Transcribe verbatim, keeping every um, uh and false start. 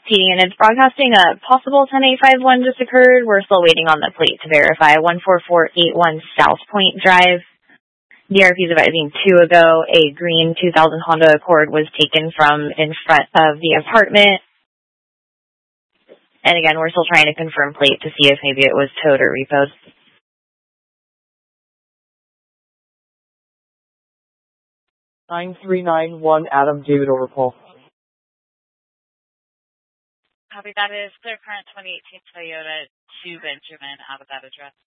P D and it's broadcasting a possible ten eight five one just occurred. We're still waiting on the plate to verify. one four four eight one South Point Drive. D R P is advising two ago a green two thousand Honda Accord was taken from in front of the apartment. And again, we're still trying to confirm plate to see if maybe it was towed or repoed. nine three nine one Adam David over Paul. Copy, that is clear current twenty eighteen Toyota to Benjamin out of that address.